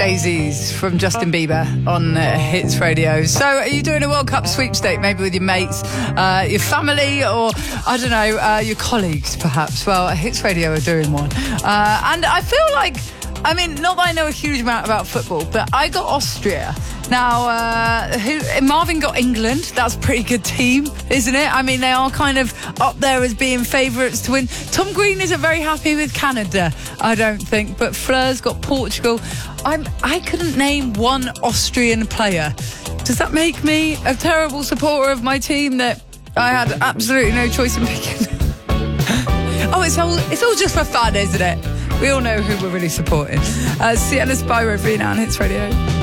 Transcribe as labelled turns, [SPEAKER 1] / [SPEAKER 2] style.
[SPEAKER 1] Daisies from Justin Bieber on Hits Radio. So are you doing a World Cup sweepstake, maybe with your mates, your family, or, I don't know, your colleagues, perhaps? Well, Hits Radio are doing one. And I feel like, I mean, not that I know a huge amount about football, but I got Austria. Now, Marvin got England. That's a pretty good team, isn't it? I mean, they are kind of up there as being favourites to win. Tom Green isn't very happy with Canada, I don't think. But Fleur's got Portugal. I couldn't name one Austrian player. Does that make me a terrible supporter of my team that I had absolutely no choice in picking? Oh, it's all just for fun, isn't it? We all know who we're really supporting. Sienna Spyro for you now on Hits Radio.